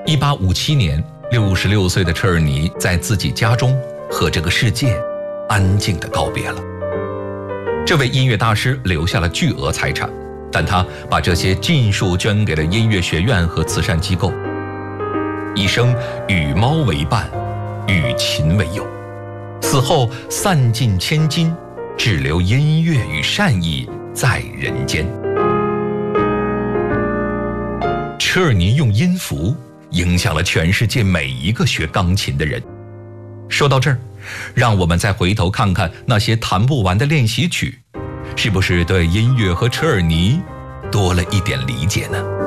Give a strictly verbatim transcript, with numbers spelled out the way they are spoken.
一八五七年，六十六岁的车尔尼在自己家中和这个世界安静地告别了。这位音乐大师留下了巨额财产，但他把这些尽数捐给了音乐学院和慈善机构。一生与猫为伴，与琴为友，死后散尽千金，只留音乐与善意在人间。车尔尼用音符影响了全世界每一个学钢琴的人。说到这儿，让我们再回头看看那些弹不完的练习曲，是不是对音乐和车尔尼多了一点理解呢？